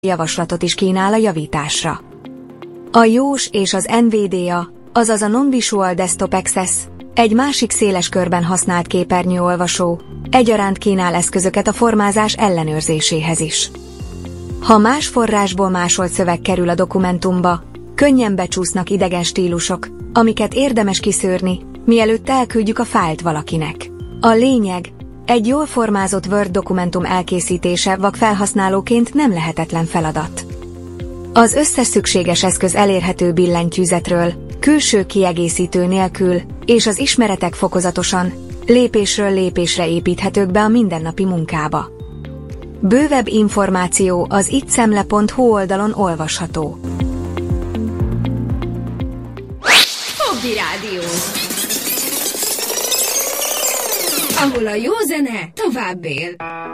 javaslatot is kínál a javításra. A JAWS és az NVDA, azaz a Non-Visual Desktop Access, egy másik széles körben használt képernyőolvasó, egyaránt kínál eszközöket a formázás ellenőrzéséhez is. Ha más forrásból másolt szöveg kerül a dokumentumba, könnyen becsúsznak idegen stílusok, amiket érdemes kiszűrni, mielőtt elküldjük a fájlt valakinek. A lényeg, egy jól formázott Word dokumentum elkészítése vakfelhasználóként nem lehetetlen feladat. Az összes szükséges eszköz elérhető billentyűzetről, külső kiegészítő nélkül, és az ismeretek fokozatosan, lépésről lépésre építhetők be a mindennapi munkába. Bővebb információ az ittszemle.hu oldalon olvasható. Hobby Rádió, ahol a jó zene tovább él.